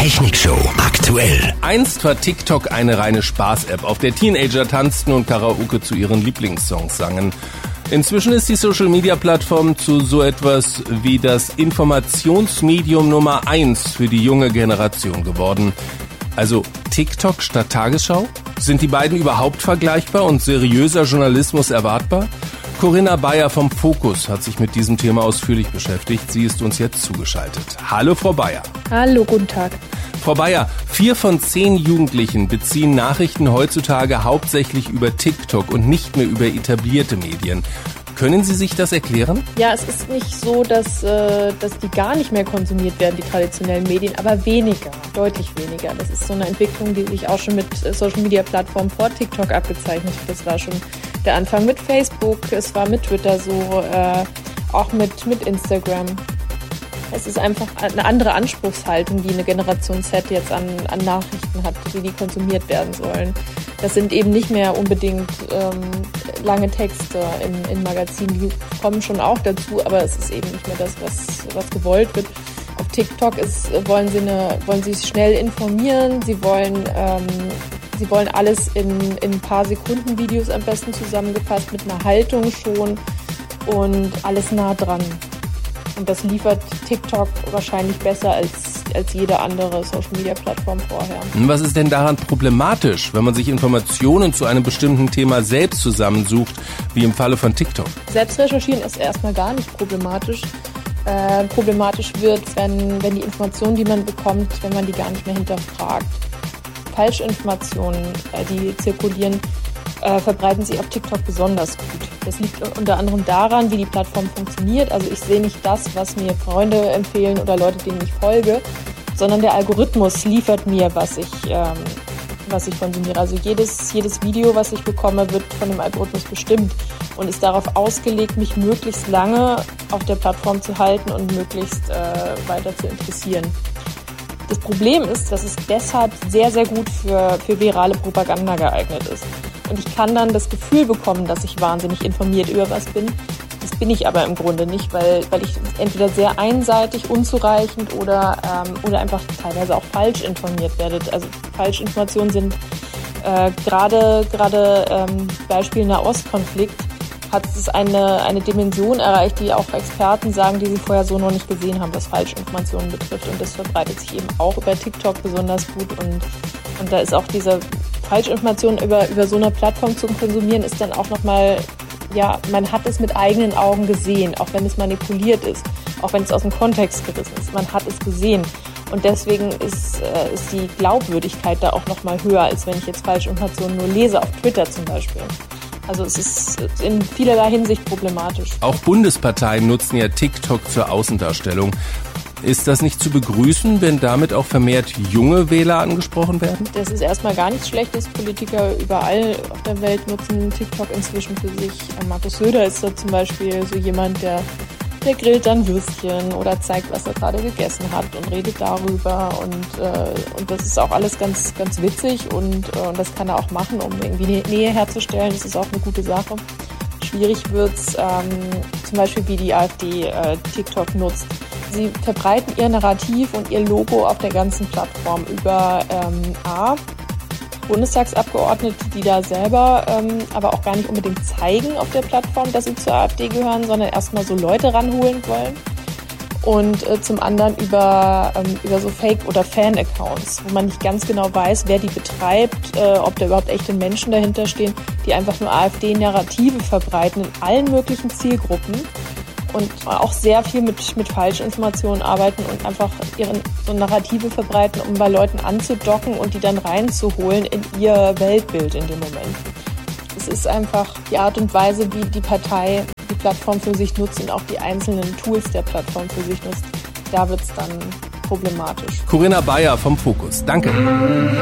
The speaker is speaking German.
Technikshow aktuell. Einst war TikTok eine reine Spaß-App, auf der Teenager tanzten und Karaoke zu ihren Lieblingssongs sangen. Inzwischen ist die Social-Media-Plattform zu so etwas wie das Informationsmedium Nummer 1 für die junge Generation geworden. Also TikTok statt Tagesschau? Sind die beiden überhaupt vergleichbar und seriöser Journalismus erwartbar? Corinna Beyer vom Fokus hat sich mit diesem Thema ausführlich beschäftigt. Sie ist uns jetzt zugeschaltet. Hallo, Frau Beyer. Hallo, guten Tag. Frau Beyer, 4 von 10 Jugendlichen beziehen Nachrichten heutzutage hauptsächlich über TikTok und nicht mehr über etablierte Medien. Können Sie sich das erklären? Ja, es ist nicht so, dass die gar nicht mehr konsumiert werden, die traditionellen Medien, aber weniger, deutlich weniger. Das ist so eine Entwicklung, die sich auch schon mit Social-Media-Plattformen vor TikTok abgezeichnet hat. Das war schon der Anfang mit Facebook, es war mit Twitter so, auch mit Instagram. Es ist einfach eine andere Anspruchshaltung, die eine Generation Z jetzt an Nachrichten hat, die konsumiert werden sollen. Das sind eben nicht mehr unbedingt lange Texte in Magazinen, die kommen schon auch dazu, aber es ist eben nicht mehr das, was gewollt wird. Auf TikTok wollen sie schnell informieren, sie wollen alles in ein paar Sekunden Videos am besten zusammengefasst, mit einer Haltung schon und alles nah dran. Und das liefert TikTok wahrscheinlich besser als jede andere Social-Media-Plattform vorher. Was ist denn daran problematisch, wenn man sich Informationen zu einem bestimmten Thema selbst zusammensucht, wie im Falle von TikTok? Selbst recherchieren ist erstmal gar nicht problematisch. Problematisch wird, wenn die Informationen, die man bekommt, wenn man die gar nicht mehr hinterfragt. Falschinformationen, die zirkulieren, verbreiten sich auf TikTok besonders gut. Das liegt unter anderem daran, wie die Plattform funktioniert. Also ich sehe nicht das, was mir Freunde empfehlen oder Leute, denen ich folge, sondern der Algorithmus liefert mir, was ich konsumiere. Also jedes Video, was ich bekomme, wird von dem Algorithmus bestimmt und ist darauf ausgelegt, mich möglichst lange auf der Plattform zu halten und möglichst weiter zu interessieren. Das Problem ist, dass es deshalb sehr, sehr gut für virale Propaganda geeignet ist. Und ich kann dann das Gefühl bekommen, dass ich wahnsinnig informiert über was bin. Das bin ich aber im Grunde nicht, weil ich entweder sehr einseitig, unzureichend oder einfach teilweise auch falsch informiert werde. Also Falschinformationen sind gerade Beispiel Nahostkonflikt hat es eine Dimension erreicht, die auch Experten sagen, die sie vorher so noch nicht gesehen haben, was Falschinformationen betrifft. Und das verbreitet sich eben auch über TikTok besonders gut. Und da ist auch diese Falschinformation über so eine Plattform zu konsumieren, ist dann auch nochmal, ja, man hat es mit eigenen Augen gesehen, auch wenn es manipuliert ist, auch wenn es aus dem Kontext gerissen ist. Man hat es gesehen. Und deswegen ist die Glaubwürdigkeit da auch nochmal höher, als wenn ich jetzt Falschinformationen nur lese, auf Twitter zum Beispiel. Also es ist in vielerlei Hinsicht problematisch. Auch Bundesparteien nutzen ja TikTok zur Außendarstellung. Ist das nicht zu begrüßen, wenn damit auch vermehrt junge Wähler angesprochen werden? Das ist erstmal gar nichts Schlechtes. Politiker überall auf der Welt nutzen TikTok inzwischen für sich. Markus Söder ist da zum Beispiel so jemand, der grillt dann Würstchen oder zeigt, was er gerade gegessen hat und redet darüber. Und das ist auch alles ganz, ganz witzig und das kann er auch machen, um irgendwie Nähe herzustellen. Das ist auch eine gute Sache. Schwierig wird's zum Beispiel, wie die AfD TikTok nutzt. Sie verbreiten ihr Narrativ und ihr Logo auf der ganzen Plattform über Bundestagsabgeordnete, die da selber aber auch gar nicht unbedingt zeigen auf der Plattform, dass sie zur AfD gehören, sondern erstmal so Leute ranholen wollen. Und zum anderen über so Fake- oder Fan-Accounts, wo man nicht ganz genau weiß, wer die betreibt, ob da überhaupt echte Menschen dahinter stehen, die einfach nur AfD-Narrative verbreiten in allen möglichen Zielgruppen und auch sehr viel mit Falschinformationen arbeiten und einfach so Narrative verbreiten, um bei Leuten anzudocken und die dann reinzuholen in ihr Weltbild in dem Moment. Es ist einfach die Art und Weise, wie die Partei die Plattform für sich nutzt und auch die einzelnen Tools der Plattform für sich nutzt. Da wird es dann problematisch. Corinna Beyer vom Fokus. Danke.